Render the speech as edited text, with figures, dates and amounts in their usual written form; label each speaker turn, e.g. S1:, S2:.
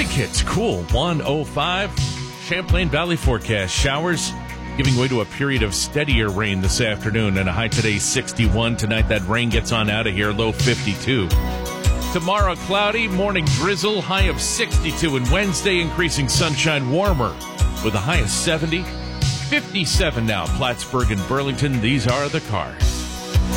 S1: Jackets, cool, 105. Champlain Valley forecast, showers giving way to a period of steadier rain this afternoon, and a high today 61. Tonight that rain gets on out of here, low 52. Tomorrow cloudy, morning drizzle, high of 62, and Wednesday increasing sunshine, warmer with a high of 70. 57 now, Plattsburgh and Burlington. These are the Cars.